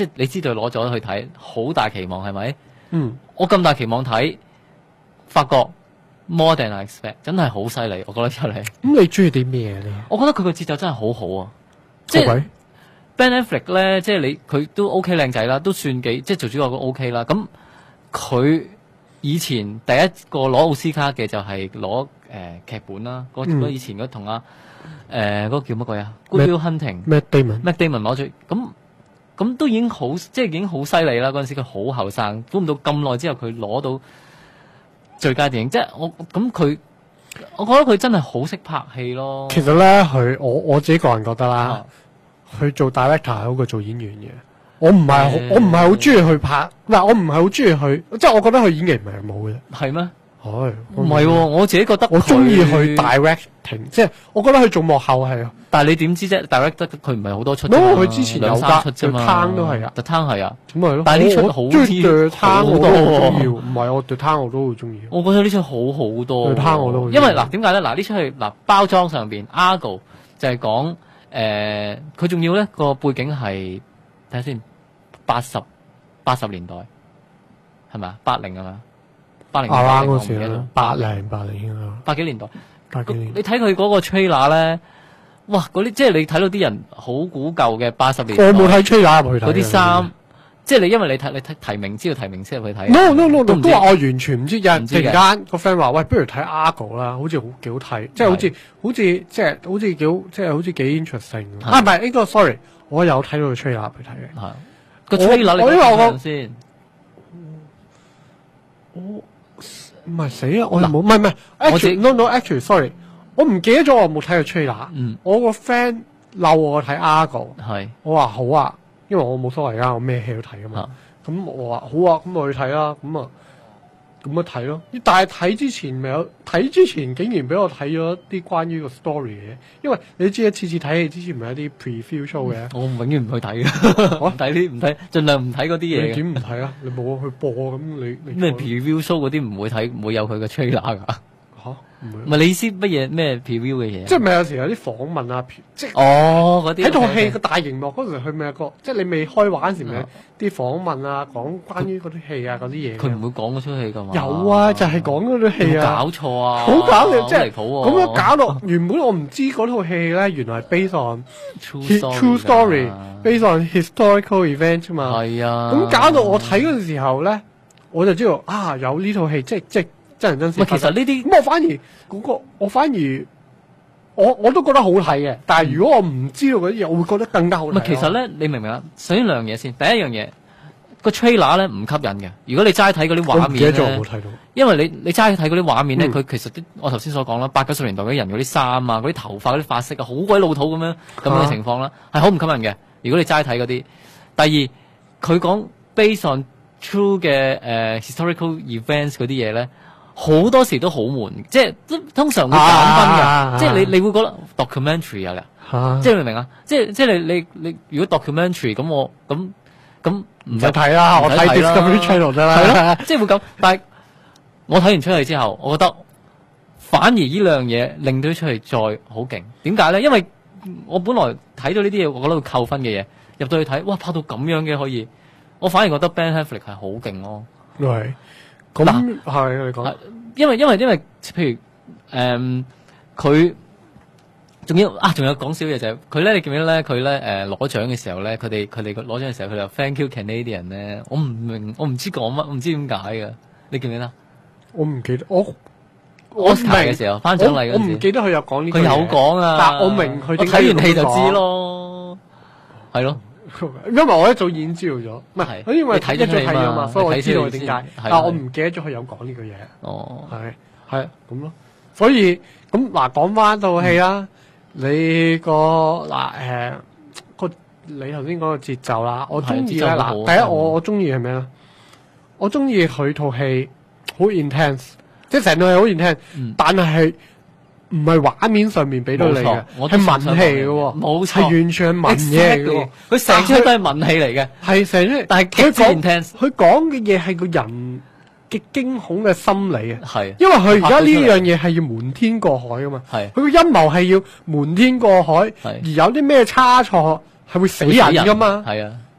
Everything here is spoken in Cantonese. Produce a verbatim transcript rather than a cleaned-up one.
即係你知道攞咗去睇，好大期望係咪？ 嗯， 我咁大期望睇，發覺 more than I expect， 真係好犀利，我覺得出嚟。 咁你中意啲咩咧？ 我覺得佢個節奏真係好好啊！即係 Okay. Ben Affleck 咧，即係你佢都 OK 靚仔啦，都算幾即係做主角都 OK 啦。咁佢以前第一個攞奧斯卡嘅就係攞誒劇本啦，嗰、 嗯、 以前嗰同阿誒嗰個叫乜鬼啊 Good Will Hunting Matt Damon，Matt Damon 攞咗，咁咁都已經好即係已經好犀利啦。嗰陣時佢好後生，估唔到咁耐之後佢攞到最佳電影，即係我咁佢，我覺得佢真係好識拍戲咯。 其實咧，佢我我自己個人覺得啦，佢、 啊、 做 director 係好過做演員嘅。我唔係好， 嗯、 我唔係好中意去拍，嗱，我唔係好中意去，即係我覺得佢演技唔係咁好嘅。 係咩？ 係唔係喎，我自己覺得我中意去 directing， 即係我覺得佢做幕後係。 但係你點知啫 ？direct 得佢唔係好多出啫嘛？佢之前有三出啫嘛。 The Town 都係啊 The Town 係啊。 咁咪咯。 但係呢出好啲好多喎。唔係我 The Town 我都好中意。 我覺得呢出好好多。 The Town 我都好。 因為嗱點解咧？嗱呢出係嗱包裝上邊 Argo 就係講誒，佢仲要咧個背景係睇下先。八十八十年代係咪啊？八零係嘛？八零年代嗰時啦，八零八零啊， 八幾年代。 八幾年。 你睇佢嗰個 trailer 咧，哇！嗰啲即係你睇到啲人好古舊嘅八十年。 我冇睇 trailer 入去睇。 嗰啲衫，即係你因為你睇你睇提名知道提名先入去睇。 No no no，都話我完全唔知。有人突然間個 friend 話：喂，不如睇 Argo 啦，好似好幾好睇，即係好似好似即係好似幾好，即係好似幾 interesting。啊，唔係呢個 sorry，我有睇到個 trailer 入去睇嘅。 係。個 trailer 你講先， 我唔係死啊！我冇唔係唔係，actually no no actually sorry，我唔記得咗我冇睇過 trailer。嗯，我個 friend 嬲我睇 Argo， 係，我話好啊，因為我冇所謂啊，我咩戲都睇噶嘛。咁我話好啊，咁我去睇啦。咁啊，咁咪睇咯。但係睇之前咪有睇之前，竟然俾我睇咗啲關於個 story 嘅，因為你知一次次睇戲之前咪有啲 preview show 嘅。 我永遠唔去睇嘅，我睇啲唔睇，盡量唔睇嗰啲嘢。 你點唔睇啊？你冇去播咁你咩 preview show 嗰啲唔會睇，唔會有佢嘅 trailer 噶。 嚇， 唔係你意思乜嘢咩 preview 嘅嘢？ 即係咪有時有啲訪問啊？即係哦嗰啲喺套戲個大熒幕嗰時，佢咪有個即係你未開畫嗰時咪有啲訪問啊，講關於嗰啲戲啊嗰啲嘢。 佢唔會講嗰出戲㗎嘛？ 有啊，就係講嗰啲戲啊。 搞錯啊！ 好搞笑，即係離譜喎！ 咁樣搞到原本我唔知嗰套戲咧，原來係 based on true story，based on historical event 啫嘛。 係啊。 咁搞到我睇嗰陣時候咧，我就知道啊，有呢套戲，即係即係真人真事。 其實呢啲咁我反而嗰個，我反而我我都覺得好睇嘅。但係如果我唔知道嗰啲嘢，我會覺得更加好睇。 唔係，其實咧，你明唔明啊？首先兩樣嘢先，第一樣嘢個 trailer 咧唔吸引嘅。如果你齋睇嗰啲畫面咧， 冇睇到。因為你你齋睇嗰啲畫面咧，佢、嗯、其實啲我頭先所講啦，八九十年代嗰啲人嗰啲衫啊、嗰啲頭髮、嗰啲髮色啊，好鬼老土咁樣咁樣嘅情況啦，係好唔吸引嘅。如果你齋睇嗰啲，第二佢講 based on true 嘅誒、uh, historical events 嗰啲嘢咧，好多時都好悶，即係通常會減分嘅、啊，即係你你會覺得 documentary 啊，啊即係明唔明啊？即係即係你你你如果 documentary 咁我咁咁唔使睇啦，我睇 Discovery Channel 得啦，係咯，即係會咁。但係我睇完出嚟之後，我覺得反而呢兩樣嘢令到出嚟再好勁。點解咧？因為我本來睇到呢啲嘢，我覺得會扣分嘅嘢，入到去睇，哇，拍到咁樣嘅可以，我反而覺得 Ben Affleck 係好勁咯。係，咁係你講，因為因為因為譬如誒佢。仲要啊！仲有講少嘢就係佢咧，你記唔記得咧？佢咧誒攞獎嘅時候咧，佢哋佢哋攞獎嘅時候，佢就 Thank you Canadian 咧。我唔明，我唔知講乜，我唔知點解嘅。你記唔記得？我唔記得。我我明嘅時候，頒獎禮嗰陣時，我唔記得佢有講呢句嘢。佢有講啊，但我明佢。我睇完戲就知咯，係咯。因為我一早已經知道咗，唔係，因為睇咗睇咗嘛，所以我知道點解。但係我唔記得咗佢有講呢句嘢。哦，係係咁咯。所以咁嗱，講翻套戲啦。你個嗱誒個你頭先講個節奏啦，我中意咧嗱，第一我我中意係咩咧？我中意佢套戲好 intense， 即係成套戲好 intense，嗯、但係係唔係畫面上面俾到你嘅，係文戲嘅喎，冇錯，係完全係文嘢嘅喎，佢成出都係文戲嚟嘅，係成出，但係佢講佢講嘅嘢係個人嘅驚恐嘅心理啊，係，因為佢而家呢樣嘢係要瞞天過海噶嘛，係，佢個陰謀係要瞞天過海，而有啲咩差錯係會死人噶嘛，係啊，